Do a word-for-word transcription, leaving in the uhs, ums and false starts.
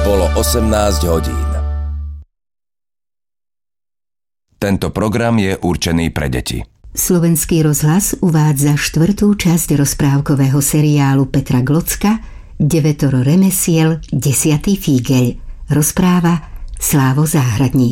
Bolo osemnásť hodín. Tento program je určený pre deti. Slovenský rozhlas uvádza štvrtú časť rozprávkového seriálu Petra Glocka Devätoro remesiel, desiatý fígeľ. Rozpráva Slávo Záhradník.